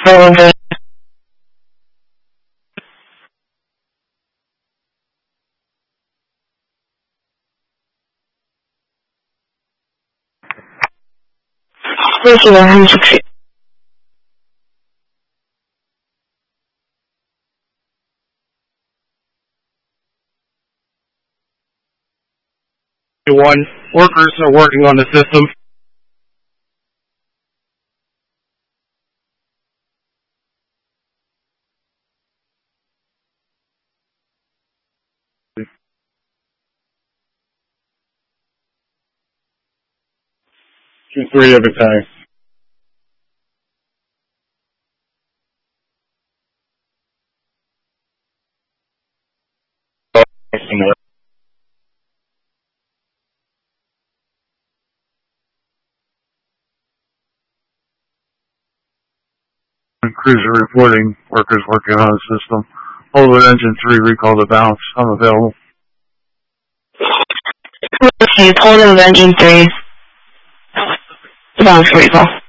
Over. Receiver 160. One, workers are working on the system. Q3 every time. Cruiser reporting, workers working on the system. Hold at engine 3, recall the bounce. I'm available. Okay, hold of engine 3. Bounce recall.